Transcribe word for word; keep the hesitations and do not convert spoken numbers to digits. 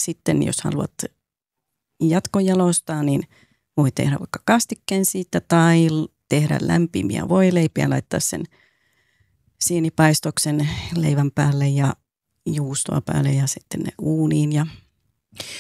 sitten jos haluat jatkojalostaa, niin voi tehdä vaikka kastikkeen siitä tai tehdä lämpimiä voileipiä, laittaa sen sienipaistoksen leivän päälle ja juustoa päälle ja sitten ne uuniin. Ja